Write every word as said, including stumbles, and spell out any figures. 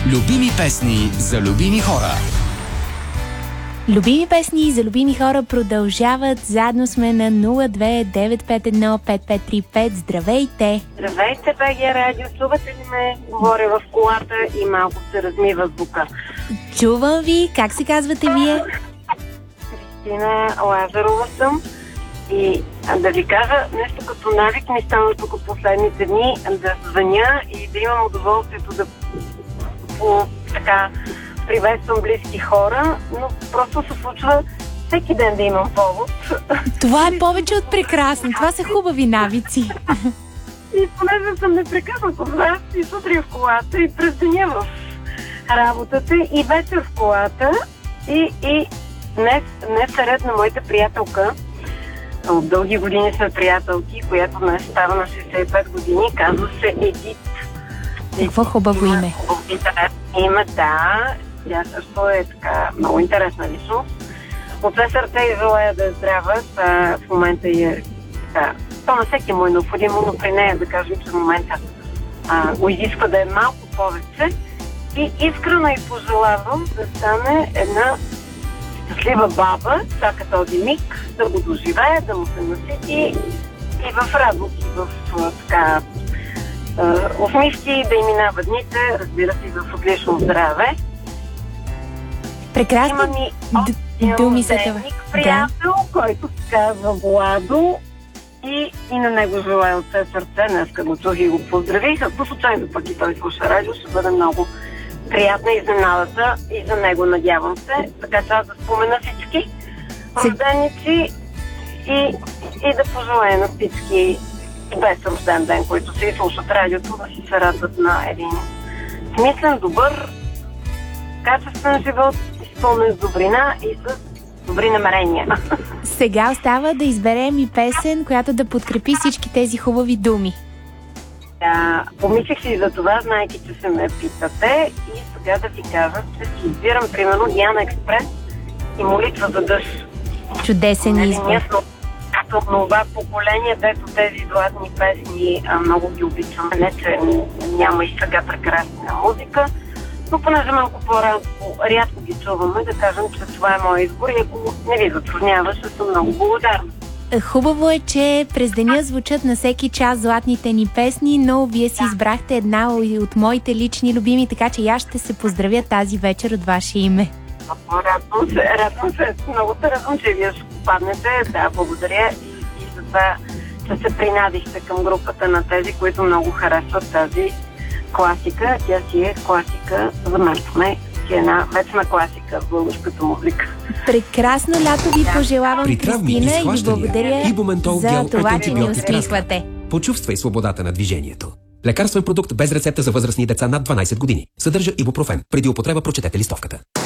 Любими песни за любими хора. Любими песни за любими хора продължават. Заедно сме на нула две девет пет едно пет пет три пет. Здравейте! Здравейте, БГ Радио. Чувате ли ме? Говоря в колата и малко се размива звука. Чувам ви. Как се казвате вие? Кристина Лазарова съм. И да ви кажа, нещо като навик ми стана тук последните дни, да звъня и да имам удоволствието да по, така приветствам близки хора, но просто се случва всеки ден да имам повод. Това е повече от прекрасно. Това са хубави навици. И понеже съм непрекъснато в вас и сутрин в колата, и през деня в работата, и вечер в колата, и, и днес, днес е ред на моята приятелка. От дълги години сме приятелки, която днес става на шейсет и пет години. Казва се Едит. Какво хубаво име. Име, да. Тя също е така много интересна личност. От все сърце и желая да е здрава. Та, в момента е така. То на всеки му е необходимо, но при нея да кажем, че в момента а, го изисква да е малко повече. И искрено и пожелавам да стане една щастлива баба, чака този миг, да го доживее, да му се насити и в радост, и в така усмивки, да им минава дните, разбира се, и в отлично здраве. Прекрасно. Има ми още думи за това. Приятел, да, който се казва Владо и, и на него желая от все сърце. Днеска го чух и го поздравих. Ако случайно пък и той слуша радио, ще бъде много приятна изненадата и за него, надявам се. Така че аз да спомена всички рожденици и, и да пожелая на всички без рожден ден, които се слушат радиото, да си се радват на един смислен, добър, качествен живот, изпълнен с добрина и с добри намерения. Сега остава да изберем и песен, която да подкрепи всички тези хубави думи. Да, помислих си за това, знайки, че се ме питате, и сега да ви кажа, че си избирам примерно Диана Експрес и Молитва за дъжд. Чудесен избор. Като това поколение, дето тези златни песни а, много ги обичам. Не, че няма и сега прекрасна музика, но понеже малко по-рядко рядко ги чуваме, да кажем, че това е моят избор и ако не ви затруднява, ще съм много благодарна. Хубаво е, че през деня звучат на всеки час златните ни песни, но вие си избрахте една от моите лични любими, така че аз ще се поздравя тази вечер от ваше име. Радвам се, радвам се, много се радвам, че вие ще попаднете. Да, благодаря и, и за това, че се принадихте към групата на тези, които много харесват тази класика. Тя си е класика за мен, поне си е една вечна класика в българската музика. Прекрасно лято ви пожелавам, Кристина, и ви благодаря Ибументол за гел това, от че ни антибиотик усмихвате. Почувствай свободата на движението. Лекарствен продукт без рецепта за възрастни деца над дванайсет години. Съдържа ибупрофен. Преди употреба прочетете листовката.